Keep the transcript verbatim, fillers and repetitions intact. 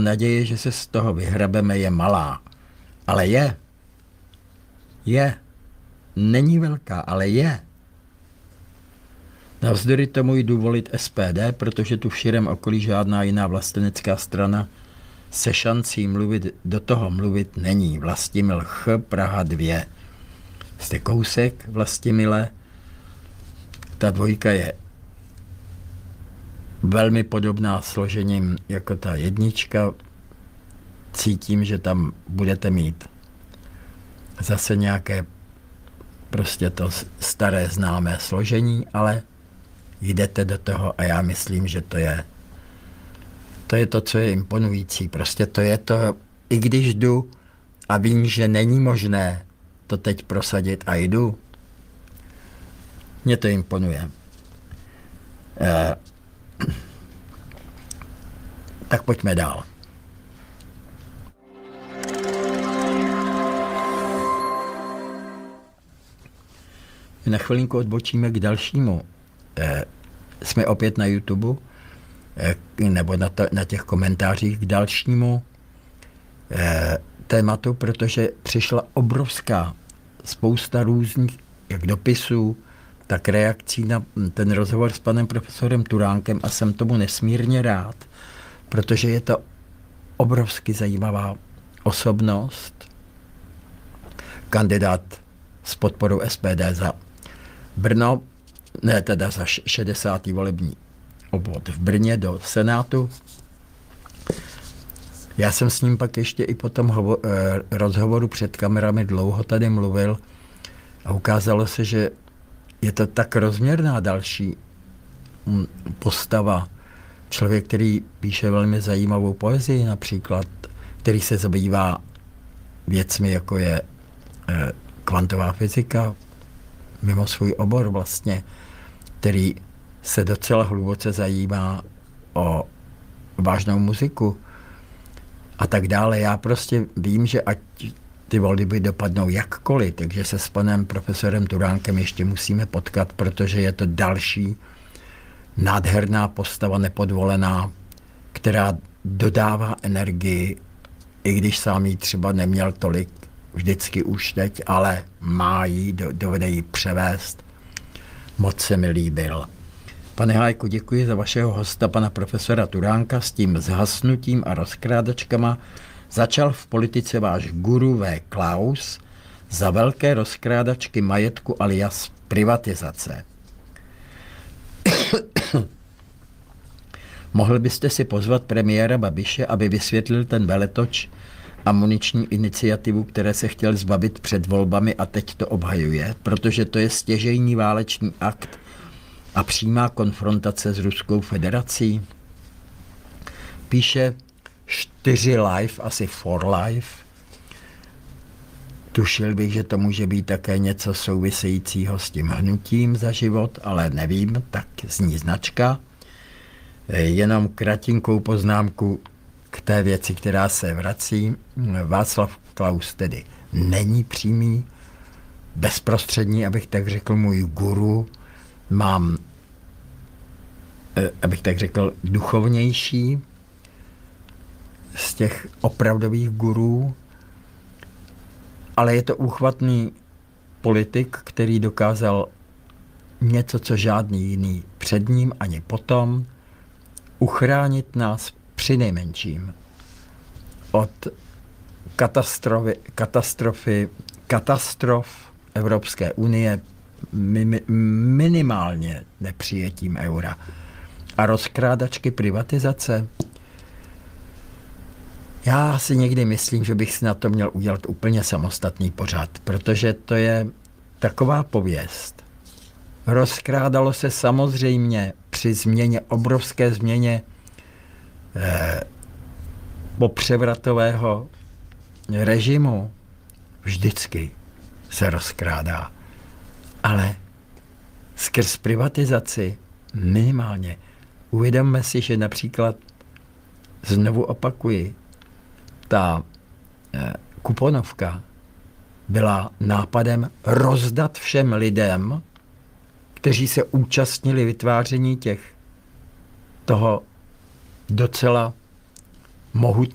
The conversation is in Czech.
naděje, že se z toho vyhrabeme, je malá. Ale je. Je. Není velká, ale je. Navzdory tomu jdu volit S P D, protože tu v širém okolí žádná jiná vlastenecká strana se šancí mluvit, do toho mluvit není. Vlastimil Ch, Praha dva. Jste kousek, Vlastimile. Ta dvojka je velmi podobná složením jako ta jednička. Cítím, že tam budete mít zase nějaké prostě to staré známé složení, ale jdete do toho a já myslím, že to je to je to, co je imponující. Prostě to je to, i když jdu a vím, že není možné to teď prosadit a jdu, mě to imponuje. Eh, tak pojďme dál. Na chvilinku odbočíme k dalšímu. Eh, jsme opět na YouTube, eh, nebo na, to, na těch komentářích k dalšímu eh, tématu, protože přišla obrovská spousta různých jak dopisů, tak reakcí na ten rozhovor s panem profesorem Turánkem a jsem tomu nesmírně rád, protože je to obrovsky zajímavá osobnost, kandidát s podporou S P D za Brno, ne teda za šedesátý volební obvod v Brně do Senátu. Já jsem s ním pak ještě i po tom hovo- rozhovoru před kamerami dlouho tady mluvil a ukázalo se, že je to tak rozměrná další postava. Člověk, který píše velmi zajímavou poezii například, který se zabývá věcmi, jako je eh, kvantová fyzika, mimo svůj obor vlastně, který se docela hluboce zajímá o vážnou muziku a tak dále. Já prostě vím, že ať ty volby dopadnou jakkoliv, takže se s panem profesorem Turánkem ještě musíme potkat, protože je to další nádherná postava, nepodvolená, která dodává energii, i když sám jí třeba neměl tolik vždycky už teď, ale má jí, dovede jí převést. Moc se mi líbil. Pane Hájku, děkuji za vašeho hosta, pana profesora Turánka. S tím zhasnutím a rozkrádačkama začal v politice váš guru V. Klaus za velké rozkrádačky majetku alias privatizace. Mohl byste si pozvat premiéra Babiše, aby vysvětlil ten veletoč a muniční iniciativu, které se chtěl zbavit před volbami a teď to obhajuje, protože to je stěžejní válečný akt a přímá konfrontace s Ruskou federací. Píše čtyři live, asi four live. Tušil bych, že to může být také něco souvisejícího s tím hnutím za život, ale nevím, tak zní značka. Jenom kratinkou poznámku k té věci, která se vrací. Václav Klaus tedy není přímý, bezprostřední, abych tak řekl, můj guru. Mám, abych tak řekl, duchovnější z těch opravdových gurů, ale je to úchvatný politik, který dokázal něco, co žádný jiný před ním ani potom, uchránit nás přinejmenším od katastrofy, katastrofy, katastrof Evropské unie, mi, minimálně nepřijetím eura. A rozkrádačky privatizace. Já si někdy myslím, že bych si na to měl udělat úplně samostatný pořad, protože to je taková pověst. Rozkrádalo se samozřejmě při změně, obrovské změně eh, popřevratového režimu. Vždycky se rozkrádá. Ale skrz privatizaci minimálně. Uvědomme si, že například, znovu opakuji, ta eh, kuponovka byla nápadem rozdat všem lidem, kteří se účastnili vytváření těch toho docela mohut,